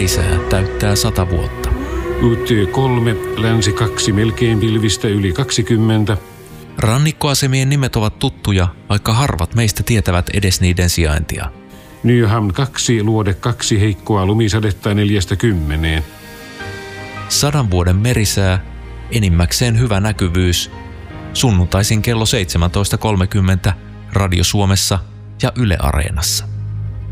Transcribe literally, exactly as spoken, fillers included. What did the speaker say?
merisää täyttää sata vuotta. U T kolme, länsi kaksi, melkein pilvistä yli kaksikymmentä. Rannikkoasemien nimet ovat tuttuja, vaikka harvat meistä tietävät edes niiden sijaintia. Nyhamn kaksi, luode kaksi, heikkoa lumisadetta neljästä kymmeneen. Sadan vuoden merisää, enimmäkseen hyvä näkyvyys. Sunnuntaisin kello seitsemäntoista kolmekymmentä Radio Suomessa ja Yle Areenassa.